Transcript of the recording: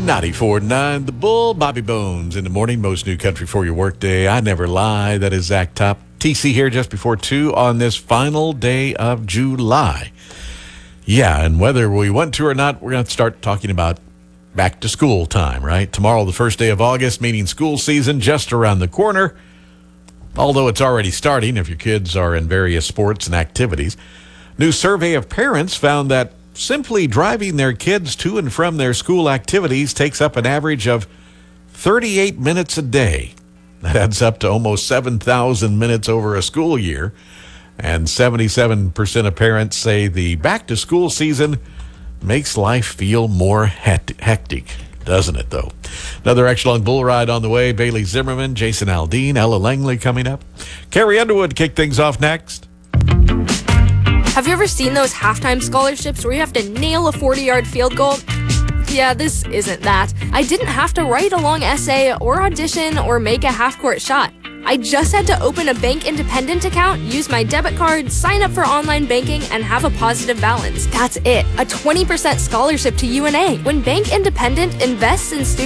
94.9 The Bull, Bobby Bones in the morning. Most new country for your workday. I never lie. That is Zach Top. TC here just before 2 on this final day of July. Yeah, and whether we want to or not, we're going to start talking about back to school time, right? Tomorrow, the first day of August, meaning school season just around the corner. Although it's already starting if your kids are in various sports and activities. New survey of parents found that simply driving their kids to and from their school activities takes up an average of 38 minutes a day. That adds up to almost 7,000 minutes over a school year. And 77% of parents say the back-to-school season makes life feel more hectic, doesn't it, though? Another Echelon Bull Ride on the way. Bailey Zimmerman, Jason Aldean, Ella Langley coming up. Carrie Underwood kick things off next. Have you ever seen those halftime scholarships where you have to nail a 40-yard field goal? Yeah, this isn't that. I didn't have to write a long essay or audition or make a half-court shot. I just had to open a Bank Independent account, use my debit card, sign up for online banking, and have a positive balance. That's it. A 20% scholarship to UNA. When Bank Independent invests in students